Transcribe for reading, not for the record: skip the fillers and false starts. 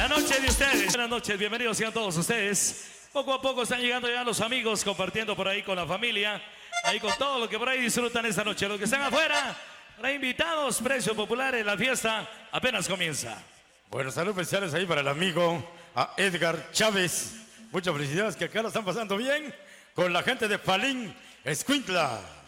La noche de ustedes. Buenas noches, bienvenidos sean todos ustedes. Poco a poco están llegando ya los amigos, compartiendo por ahí con la familia, ahí con todo lo que por ahí disfrutan esta noche. Los que están afuera, para invitados, precio popular en la fiesta, apenas comienza. Bueno, saludos especiales ahí para el amigo a Edgar Chávez. Muchas felicidades, que acá lo están pasando bien con la gente de Palín, Escuintla.